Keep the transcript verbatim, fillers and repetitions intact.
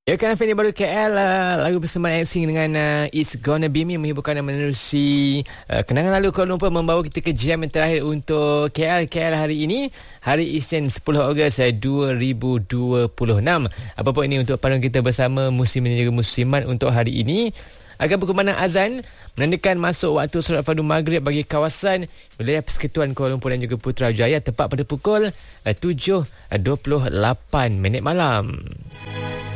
Ya kan, Fendi baru K L, uh, lagu bersama N-Sync dengan uh, It's Gonna Be Me menghiburkan dan menerusi uh, kenangan lalu Kuala Lumpur, membawa kita ke jam yang terakhir untuk K L K L hari ini, hari Isnin sepuluh Ogos dua ribu dua puluh enam. Apa pun ini untuk panduan kita bersama muslimin dan juga muslimat untuk hari ini. Agar berkumandang azan menandakan masuk waktu solat fardu maghrib bagi kawasan wilayah Persekutuan Kuala Lumpur dan juga Putrajaya, tepat pada pukul uh, tujuh dua puluh lapan minit malam.